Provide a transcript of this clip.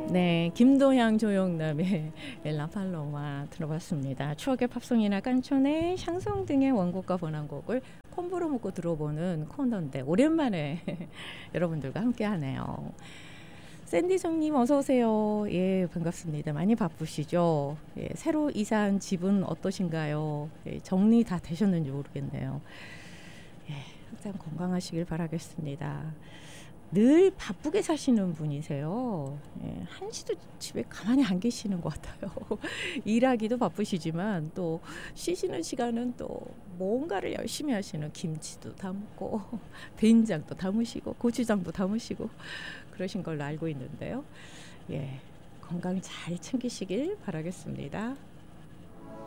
네, 김도향 조용남의 라팔로마 들어봤습니다. 추억의 팝송이나 깐촌의 샹송 등의 원곡과 번안곡을 콤보로 묶고 들어보는 코너인데 오랜만에 여러분들과 함께하네요. 샌디정님 어서 오세요. 예, 반갑습니다. 많이 바쁘시죠? 예, 새로 이사한 집은 어떠신가요? 예, 정리 다 되셨는지 모르겠네요. 예, 항상 건강하시길 바라겠습니다. 늘 바쁘게 사시는 분이세요. 예, 한시도 집에 가만히 안 계시는 것 같아요. 일하기도 바쁘시지만 또 쉬시는 시간은 또 뭔가를 열심히 하시는, 김치도 담고 된장도 담으시고 고추장도 담으시고 그러신 걸로 알고 있는데요. 예, 건강 잘 챙기시길 바라겠습니다.